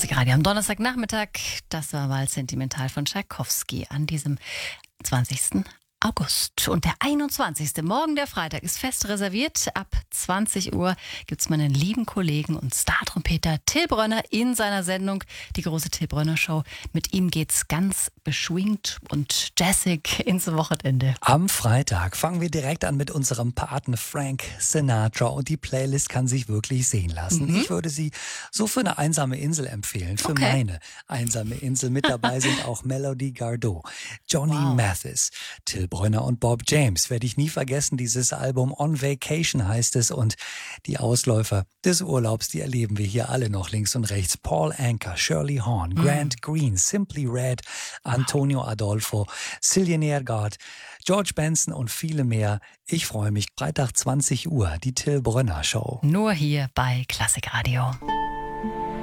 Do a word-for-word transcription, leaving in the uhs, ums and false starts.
Klassikradio am Donnerstagnachmittag. Das war mal Sentimental von Tschaikowski an diesem zwanzigsten August. Und der einundzwanzigste Morgen, der Freitag, ist fest reserviert. Ab zwanzig Uhr gibt es meinen lieben Kollegen und Startrompeter Till Brönner in seiner Sendung, die große Till Brönner Show. Mit ihm geht's ganz beschwingt und jazzig ins Wochenende. Am Freitag fangen wir direkt an mit unserem Paten Frank Sinatra und die Playlist kann sich wirklich sehen lassen. Mhm. Ich würde sie so für eine einsame Insel empfehlen, für okay. meine einsame Insel. Mit dabei sind auch Melody Gardot, Johnny wow. Mathis, Till Brönner und Bob James. Werde ich nie vergessen, dieses Album On Vacation heißt es und die Ausläufer des Urlaubs, die erleben wir hier alle noch links und rechts. Paul Anka, Shirley Horn, Grant mm. Green, Simply Red, Antonio Adolfo, Cillian Ergard, George Benson und viele mehr. Ich freue mich. Freitag zwanzig Uhr, die Till Brönner Show. Nur hier bei Klassikradio.